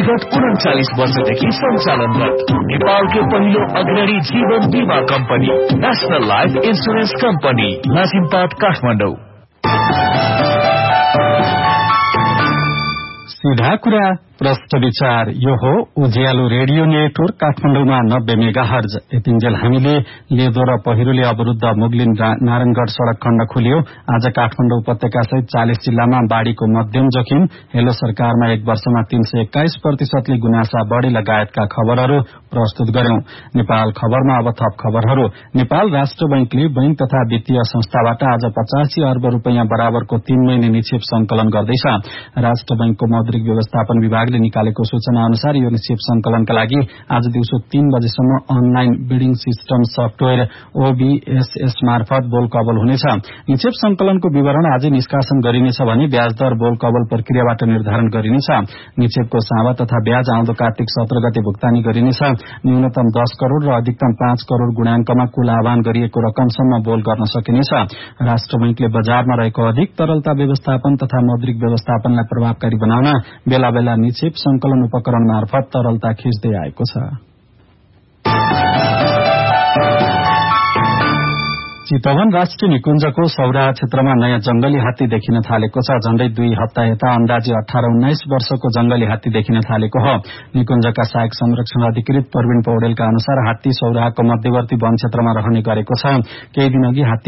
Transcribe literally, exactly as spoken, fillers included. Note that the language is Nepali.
विगत उन्चालीस वर्षदेखि सञ्चालनरत नेपालकै पहिलो अग्रणी जीवन बीमा company national life insurance company नाजिमपाट Kathmandu. सीधा कुरा प्रश्न विचार यो हो उज्यालो रेडियो नेटवर्क काठमाडौँमा नब्बे मेगा हर्ज। यतिन्जेल हामीले लेदो र पहिरोले अवरूद्ध मुगलिन नारायणगढ़ सड़क खण्ड खोलियो। आज काठमाडौँ उपत्यका सहित चालीस जिल्लामा बाढ़ीको मध्यम जोखिम। हेलो सरकारमा एक वर्षमा तीन सय एक्काइस प्रतिशतले गुनासा बढ़े लगायतका खबरहरू प्रस्तुत गर्यौं। नेपाल खबरमा अब थप खबरहरू। नेपाल राष्ट्र बैंकले बैंक तथा वित्तीय संस्थाबाट आज पचासी अर्ब रूपियाँ बराबरको तीन महिने निक्षेप संकलन गर्दैछ। राष्ट्र बैंकको मौद्रिक व्यवस्थापन विभागले निकालेको सूचना अनुसार यो निक्षेप संकलनका लागि आज दिउँसो तीन बजेसम्म अनलाइन बिडिङ सिस्टम सफ्टवेयर ओबीएसएस मार्फत बोल कबल हुनेछ। निक्षेप संकलनको विवरण आजै निष्कासन गरिनेछ भने ब्याज दर बोल कबल प्रक्रियाबाट निर्धारण गरिनेछ। निक्षेपको सावा तथा ब्याज आउँदो कार्तिक सत्र गते भुक्तानी गरिनेछ। न्यूनतम दस करोड़ र अधिकतम पाँच करोड़ गुणांकमा कुल आह्वान गरिएको रकमसम्म बोल गर्न सकिनेछ। राष्ट्र बैंकले बजारमा रहेको अधिक तरलता व्यवस्थापन तथा मौद्रिक व्यवस्थापनलाई प्रभावकारी बनाउन बेला बेला निक्षेप संकलन उपकरण मार्फत तरलता खिच्दै आएको छ। चितवन राष्ट्रिय निकुञ्जको सौराहा क्षेत्रमा नयाँ जंगली हात्ती देखिन थालेको छ। झण्डै दुई हप्ता यता अन्दाजी अठार उन्नाइस वर्षको जंगली हात्ती देखिन थालेको हो। निकुञ्जका सहायक संरक्षण अधिकृत प्रवीण पौडेलका अनुसार हात्ती सौराहाको मध्यवर्ती वन क्षेत्रमा रहने गरेको छ। केही दिन अघि हात्ती